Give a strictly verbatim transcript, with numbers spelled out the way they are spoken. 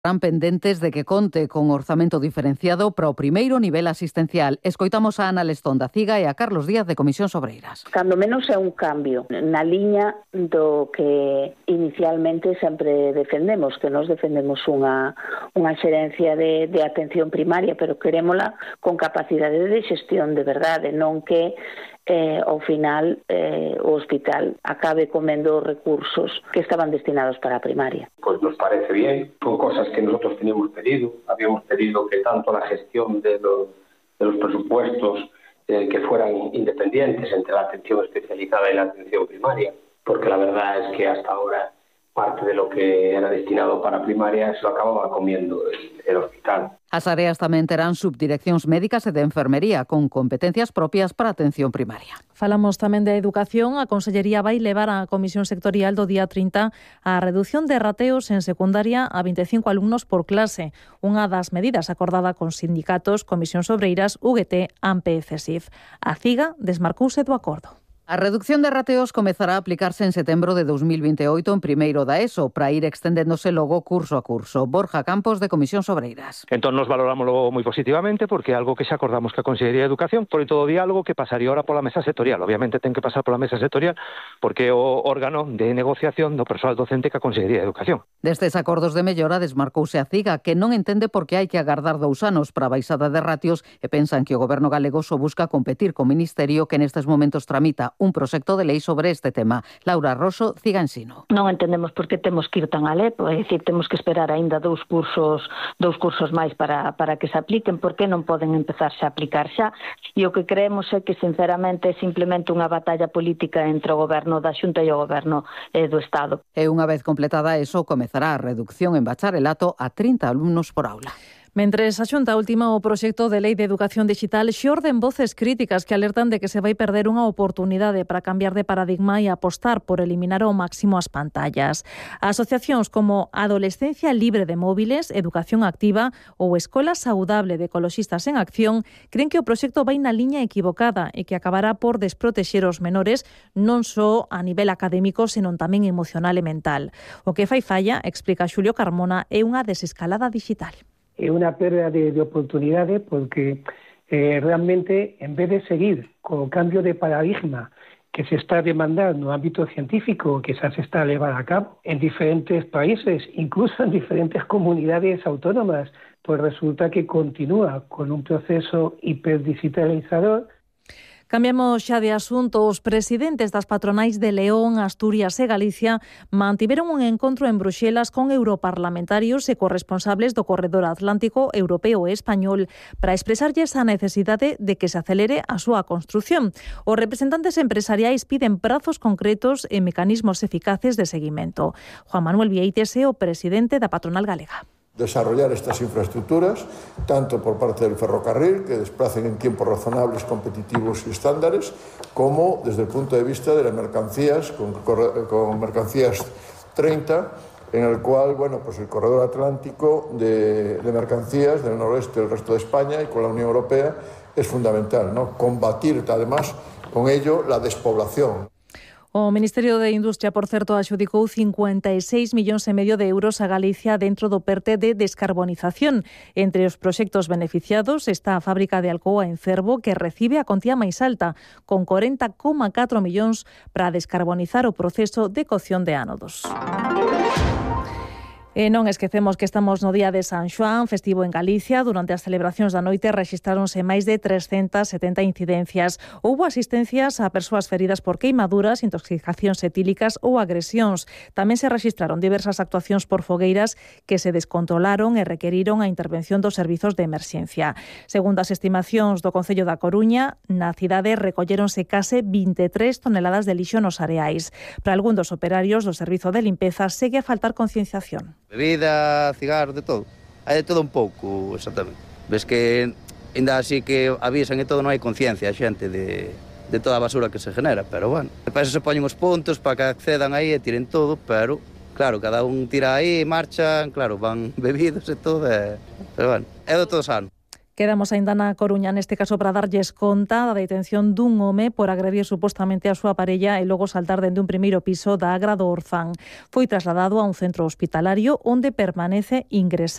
Están pendentes de que conte con orzamento diferenciado para o primeiro nivel asistencial. Escoitamos a Ana Lestón da CIGA e a Carlos Díaz de Comisións Obreiras. Cando menos é un cambio na liña do que inicialmente sempre defendemos, que nos defendemos unha, unha xerencia de, de atención primaria, pero querémola con capacidade de xestión de verdade, non que Eh, ao final eh, o hospital acabe comendo recursos que estaban destinados para a primaria. Pues nos parece bien, son cosas que nosotros teníamos pedido, habíamos pedido que tanto la gestión de los, de los presupuestos eh, que fueran independientes entre la atención especializada y la atención primaria, porque la verdad es que hasta ahora parte de lo que era destinado para primaria se lo acababa comiendo el, el hospital. As áreas tamén terán subdireccións médicas e de enfermería con competencias propias para a atención primaria. Falamos tamén de educación. A Consellería vai levar á Comisión Sectorial do día trinta a reducción de rateos en secundaria a vinte e cinco alumnos por clase, unha das medidas acordada con sindicatos, comisións obreiras, U G T, A M P e CESIF. A CIGA desmarcouse do acordo. A reducción de rateos comezará a aplicarse en setembro de dos mil vinte e oito en primeiro da ESO, para ir extendéndose logo curso a curso. Borja Campos, de Comisións Obreiras. Entón nos valorámoslo moi positivamente, porque é algo que xa acordamos que a Consellería de Educación, por todo diálogo que pasaría ahora pola mesa sectorial. Obviamente ten que pasar pola mesa sectorial, porque é o órgano de negociación do persoal docente que a Consellería de Educación. Destes acordos de mellora desmarcouse a CIGA, que non entende por que hai que agardar dous anos para a baixada de ratios e pensan que o Goberno galego só busca competir co Ministerio, que nestes momentos tramita un proxecto de lei sobre este tema. Laura Rosso, CIGA Ensino. Non entendemos por que temos que ir tan alepo, é dicir, temos que esperar aínda dous cursos, dous cursos máis para, para que se apliquen, por que non poden empezarse a aplicar xa? E o que creemos é que, sinceramente, é simplemente unha batalla política entre o Goberno da Xunta e o Goberno eh, do Estado. E unha vez completada eso, comezará a reducción en bacharelato a trinta alumnos por aula. Mentres a Xunta ultima o proxecto de lei de educación digital, xorden voces críticas que alertan de que se vai perder unha oportunidade para cambiar de paradigma e apostar por eliminar ao máximo as pantallas. Asociacións como Adolescencia Libre de Móviles, Educación Activa ou Escola Saudable de Ecoloxistas en Acción creen que o proxecto vai na liña equivocada e que acabará por desprotexer os menores non só a nivel académico, senón tamén emocional e mental. O que fai falla, explica Xulio Carmona, é unha desescalada digital. É unha perda de, de oportunidade porque eh, realmente, en vez de seguir co cambio de paradigma que se está a demandar no ámbito científico, que xa se está a levar a cabo en diferentes países, incluso en diferentes comunidades autónomas, pues resulta que continúa con un proceso hiperdigitalizador. Cambiamos xa de asunto. Os presidentes das patronais de León, Asturias e Galicia mantiveron un encontro en Bruxelas con europarlamentarios e corresponsables do corredor atlántico europeo e español para expresarlles a necesidade de que se acelere a súa construción. Os representantes empresariais piden prazos concretos e mecanismos eficaces de seguimento. Juan Manuel Vieites é o presidente da patronal galega. Desarrollar estas infraestructuras, tanto por parte del ferrocarril, que desplacen en tiempos razonables, competitivos y estándares, como desde el punto de vista de las mercancías, con, con mercancías treinta, en el cual, bueno, pues el corredor atlántico de, de mercancías del noroeste del resto de España y con la Unión Europea es fundamental, ¿no? Combatir, además, con ello la despoblación. O Ministerio de Industria, por certo, axudicou cincuenta e seis millóns e medio de euros a Galicia dentro do PERTE de descarbonización. Entre os proxectos beneficiados está a fábrica de Alcoa en Cervo, que recibe a contía máis alta, con corenta coma catro millóns para descarbonizar o proceso de cocción de ánodos. E non esquecemos que estamos no día de San Xoán, festivo en Galicia. Durante as celebracións da noite rexistráronse máis de trescentas setenta incidencias. Houbo asistencias a persoas feridas por queimaduras, intoxicacións etílicas ou agresións. Tamén se rexistraron diversas actuacións por fogueiras que se descontrolaron e requeriron a intervención dos servizos de emerxencia. Segundo as estimacións do Concello da Coruña, na cidade recolléronse case vinte e tres toneladas de lixo nos areais. Para algún dos operarios do servizo de limpeza segue a faltar concienciación. Bebida, cigarros, de todo. Hai de todo un pouco, exactamente. Ves que, ainda así que avisan e todo, non hai conciencia a xente de, de toda a basura que se genera, pero bueno. Para eso se poñen os puntos para que accedan aí e tiren todo, pero, claro, cada un tira aí, marchan, claro, van bebidos e todo, e, pero bueno, é de todo sano. Quedamos aínda na Coruña, neste caso para darlles conta da detención dun home por agredir supostamente a súa parella e logo saltar dende un primeiro piso da Agra do Orzán. Foi trasladado a un centro hospitalario onde permanece ingresado.